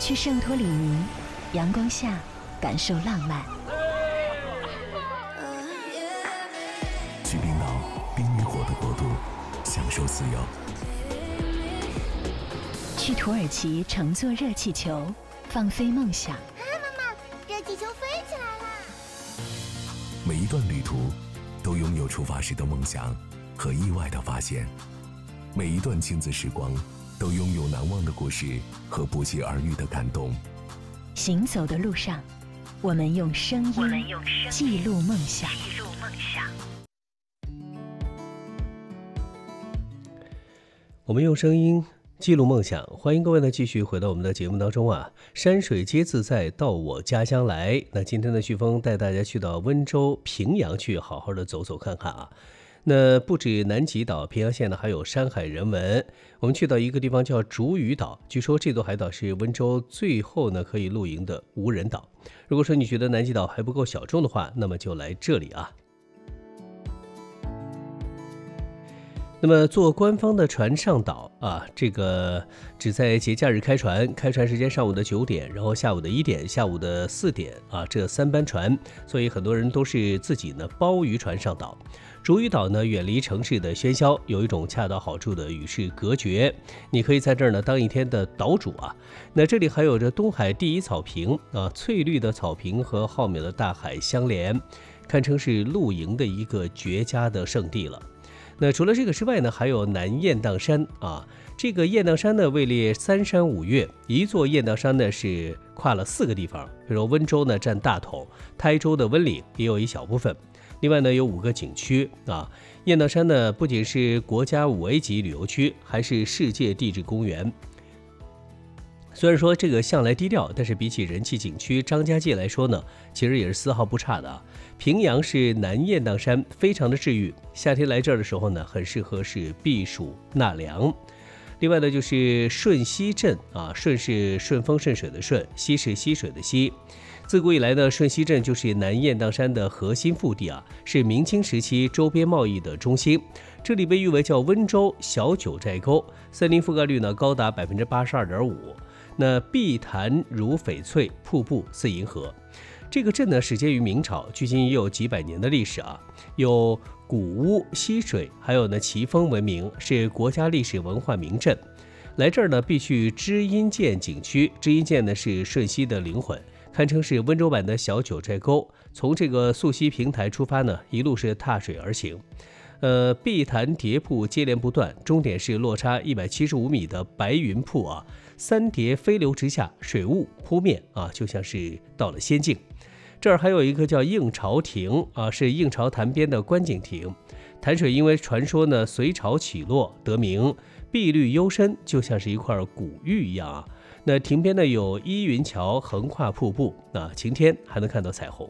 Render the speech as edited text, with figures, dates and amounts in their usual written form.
去圣托里尼，阳光下感受浪漫。 去冰岛冰与火的国度，享受自由。 去土耳其乘坐热气球，放飞梦想。 妈妈，热气球飞起来了！ 每一段旅途都拥有出发时的梦想和意外的发现，每一段亲子时光都拥有难忘的故事和不期而遇的感动。 行走的路上，我们用声音记录梦想。 我们用声音记录梦想，欢迎各位呢继续回到我们的节目当中啊！山水皆自在，到我家乡来。那今天的旭峰带大家去到温州平阳去好好的走走看看啊。那不止南极岛、平阳县呢，还有山海人文。我们去到一个地方叫竹屿岛，据说这座海岛是温州最后呢可以露营的无人岛。如果说你觉得南极岛还不够小众的话，那么就来这里啊。那么坐官方的船上岛啊，这个只在节假日开船，开船时间上午的9点，然后下午的1点，下午的4点啊，这3班船，所以很多人都是自己呢包渔船上岛。竹屿岛呢远离城市的喧嚣，有一种恰到好处的与世隔绝，你可以在这儿呢当一天的岛主啊。那这里还有着东海第一草坪啊，翠绿的草坪和浩渺的大海相连，堪称是露营的一个绝佳的圣地了。那除了这个之外呢，还有南雁荡山啊。这个雁荡山呢位列3山5岳，一座雁荡山呢是跨了4个地方，比如温州呢占大头，台州的温岭也有一小部分。另外呢有5个景区啊。雁荡山呢不仅是国家5A 级旅游区，还是世界地质公园。虽然说这个向来低调，但是比起人气景区张家界来说呢，其实也是丝毫不差的啊。平阳是南雁荡山，非常的治愈，夏天来这儿的时候呢，很适合是避暑纳凉。另外呢就是顺溪镇啊，顺是顺风顺水的顺，溪是溪水的溪。自古以来呢，顺溪镇就是南雁荡山的核心腹地啊，是明清时期周边贸易的中心。这里被誉为叫温州小九寨沟，森林覆盖率呢高达82.5%。那碧潭如翡翠，瀑布似银河。这个镇呢始建于明朝，距今也有几百年的历史啊，有古屋、溪水，还有呢奇峰闻名，是国家历史文化名镇。来这儿呢必去知音涧景区，知音涧呢是顺溪的灵魂，堪称是温州版的小九寨沟。从这个溯溪平台出发呢，一路是踏水而行。碧潭叠瀑接连不断，终点是落差175米的白云瀑啊，三叠飞流直下，水雾扑面啊，就像是到了仙境。这儿还有一个叫应潮亭啊，是应潮潭边的观景亭。潭水因为传说呢随潮起落得名，碧绿幽深，就像是一块古玉一样啊。那亭边呢有依云桥横跨瀑布，晴天还能看到彩虹。